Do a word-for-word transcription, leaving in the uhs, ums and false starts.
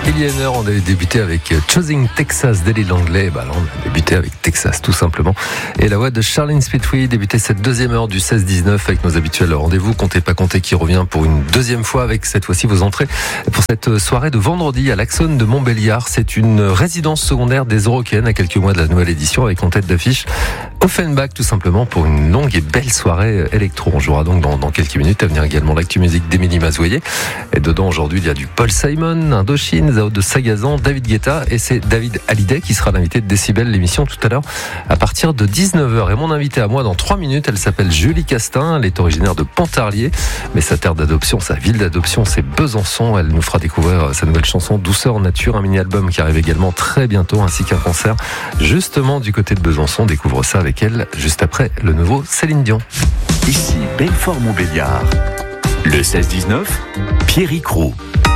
Il y a une heure, on avait débuté avec Choosing Texas d'Ellie Langley. Bah là, on a débuté avec Texas, tout simplement. Et la voix de Charlene Spitfree débutait cette deuxième heure du seize dix-neuf avec nos habituels rendez-vous. Comptez pas compter qui revient pour une deuxième fois avec cette fois-ci vos entrées pour cette soirée de vendredi à l'Axone de Montbéliard. C'est une résidence secondaire des Eurocaines à quelques mois de la nouvelle édition avec en tête d'affiche Offenbach, tout simplement, pour une longue et belle soirée électro. On jouera donc dans, dans quelques minutes. À venir également l'actu musique d'Émilie Mazoyer. Et dedans, aujourd'hui, il y a du Paul Simon, Indochine, Zao de Sagazan, David Guetta, et c'est David Hallyday qui sera l'invité de Décibel, l'émission tout à l'heure à partir de dix-neuf heures. Et mon invité à moi dans trois minutes, elle s'appelle Julie Castin. Elle est originaire de Pontarlier, mais sa terre d'adoption, sa ville d'adoption, c'est Besançon. Elle nous fera découvrir sa nouvelle chanson Douceur Nature, un mini-album qui arrive également très bientôt, ainsi qu'un concert justement du côté de Besançon. Découvre ça avec elle juste après le nouveau Céline Dion. Ici Belfort Montbéliard, le seize dix-neuf, Pierrick Roux.